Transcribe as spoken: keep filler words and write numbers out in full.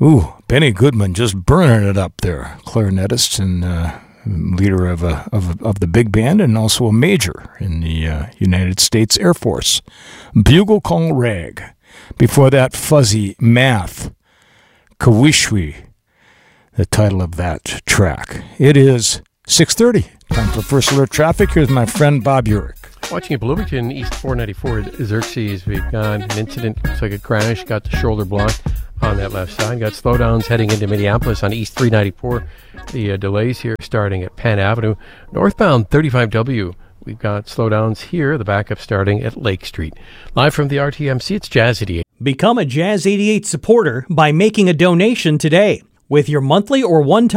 Ooh, Benny Goodman just burning it up there. Clarinetist and uh, leader of, a, of of the big band and also a major in the uh, United States Air Force. Bugle Call Rag. Before that, Fuzzy Math. Kawishwi, the title of that track. It is six thirty. Time for First Alert Traffic. Here's my friend Bob Urich. Watching at Bloomington, East four ninety-four, Xerxes, we've got an incident, looks like a crash, got the shoulder blocked on that left side. Got slowdowns heading into Minneapolis on East three ninety-four. The uh, delays here starting at Penn Avenue. Northbound thirty-five W, we've got slowdowns here, the backup starting at Lake Street. Live from the R T M C, it's Jazz eighty-eight. Become a Jazz eighty-eight supporter by making a donation today with your monthly or one-time